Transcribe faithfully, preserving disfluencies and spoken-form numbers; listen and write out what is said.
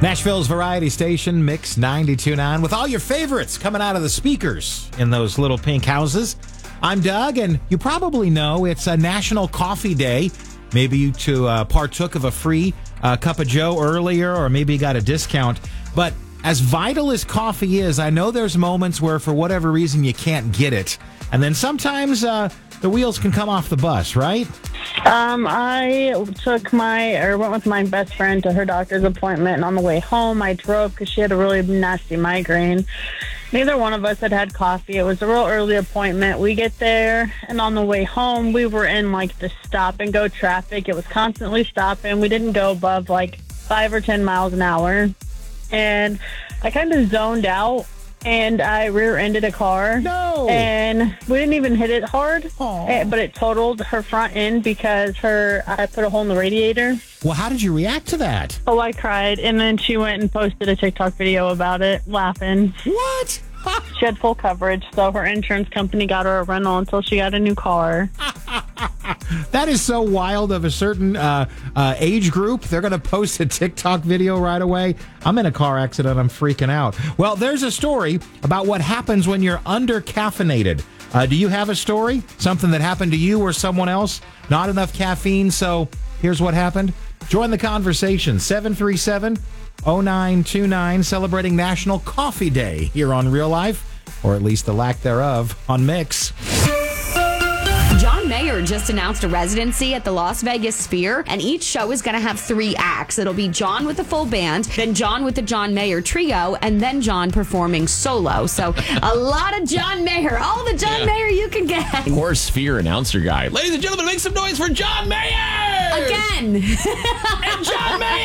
Nashville's variety station, Mix ninety-two point nine, with all your favorites coming out of the speakers in those little pink houses. I'm Doug, and you probably know it's a National Coffee Day. Maybe you to, uh, partook of a free uh, cup of joe earlier, or maybe you got a discount. But as vital as coffee is, I know there's moments where, for whatever reason, you can't get it. And then sometimes uh, the wheels can come off the bus, right? Um, I took my, or went with my best friend to her doctor's appointment, and on the way home, I drove because she had a really nasty migraine. Neither one of us had had coffee. It was a real early appointment. We get there, and on the way home, we were in, like, the stop-and-go traffic. It was constantly stopping. We didn't go above, like, five or ten miles an hour. And I kind of zoned out, and I rear-ended a car. No! And we didn't even hit it hard, Aww. but it totaled her front end because her I put a hole in the radiator. Well, how did you react to that? Oh, I cried, and then she went and posted a TikTok video about it, laughing. What? She had full coverage, so her insurance company got her a rental until she got a new car. That is so wild of a certain uh, uh, age group. They're going to post a TikTok video right away. I'm in a car accident. I'm freaking out. Well, there's a story about what happens when you're under-caffeinated. Uh, do you have a story? Something that happened to you or someone else? Not enough caffeine, so here's what happened. Join the conversation. seven three seven, oh nine two nine, celebrating National Coffee Day here on Real Life, or at least the lack thereof, on Mix. John Mayer just announced a residency at the Las Vegas Sphere, and each show is going to have three acts. It'll be John with a full band, then John with the John Mayer Trio, and then John performing solo. So a lot of John Mayer, all the John yeah. Mayer you can get. Or Sphere announcer guy. Ladies and gentlemen, make some noise for John Mayer! Again! And John Mayer!